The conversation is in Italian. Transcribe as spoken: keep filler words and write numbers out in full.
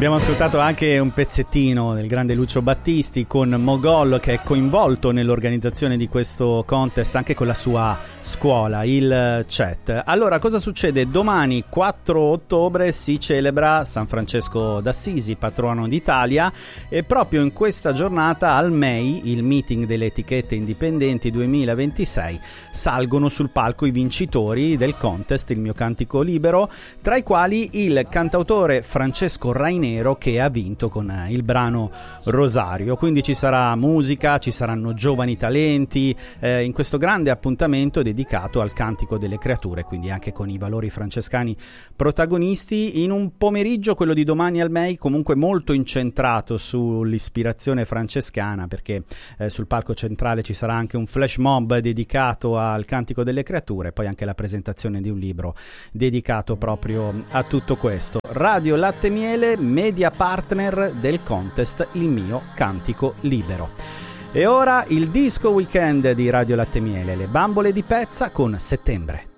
Abbiamo ascoltato anche un pezzettino del grande Lucio Battisti con Mogol, che è coinvolto nell'organizzazione di questo contest anche con la sua scuola, il C E T. Allora, cosa succede? Domani quattro ottobre si celebra San Francesco d'Assisi, patrono d'Italia, e proprio in questa giornata al M E I, il meeting delle etichette indipendenti duemilaventisei, salgono sul palco i vincitori del contest Il mio cantico libero, tra i quali il cantautore Francesco Rainero, che ha vinto con il brano Rosario. Quindi ci sarà musica, ci saranno giovani talenti eh, in questo grande appuntamento dedicato al cantico delle creature, quindi anche con i valori francescani protagonisti, in un pomeriggio, quello di domani al M E I, comunque molto incentrato sull'ispirazione francescana, perché eh, sul palco centrale ci sarà anche un flash mob dedicato al cantico delle creature, poi anche la presentazione di un libro dedicato proprio a tutto questo. Radio Latte Miele, media partner del contest Il mio cantico libero. E ora il disco weekend di Radio Latte Miele, le bambole di Pezza con Settembre.